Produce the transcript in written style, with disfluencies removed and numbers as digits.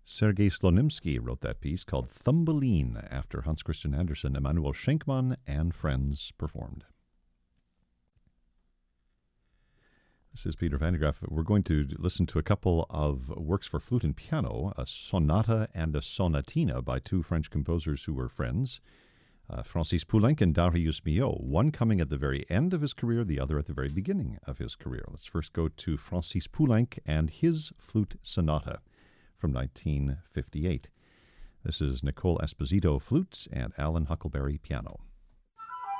Sergei Slonimsky wrote that piece called Thumbelina after Hans Christian Andersen, Emanuel Schenkman, and friends performed. This is Peter Van de Graaff. We're going to listen to a couple of works for flute and piano, a sonata and a sonatina by two French composers who were friends, Francis Poulenc and Darius Milhaud, one coming at the very end of his career, the other at the very beginning of his career. Let's first go to Francis Poulenc and his flute sonata from 1958. This is Nicole Esposito flute and Alan Huckleberry piano.